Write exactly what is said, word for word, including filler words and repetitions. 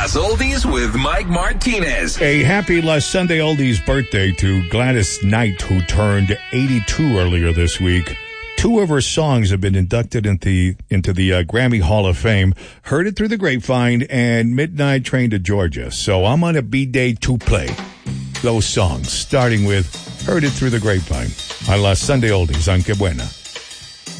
Las Oldies with Mike Martinez. A happy last Sunday Oldies birthday to Gladys Knight, who turned eighty-two earlier this week. Two of her songs have been inducted into the, into the uh, Grammy Hall of Fame. Heard It Through the Grapevine and Midnight Train to Georgia. So I'm on a B-Day to play those songs, starting with Heard It Through the Grapevine on Las Sunday Oldies on Que Buena.